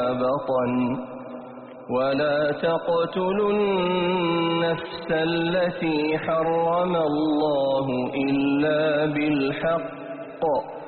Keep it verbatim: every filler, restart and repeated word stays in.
بطن ولا تقتلوا النفس التي حرم الله إلا بالحق